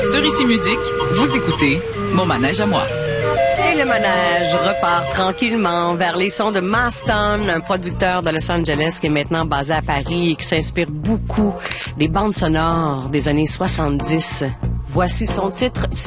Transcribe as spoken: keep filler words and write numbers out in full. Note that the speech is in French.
Sur Ici Musique, vous écoutez Mon manège à moi. Et le manège repart tranquillement vers les sons de Maston, un producteur de Los Angeles qui est maintenant basé à Paris et qui s'inspire beaucoup des bandes sonores des années soixante-dix. Voici son titre